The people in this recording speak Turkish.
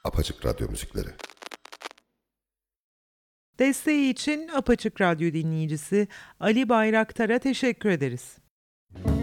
Apaçık Radyo müzikleri. Desteği için Apaçık Radyo dinleyicisi Ali Bayraktar'a teşekkür ederiz.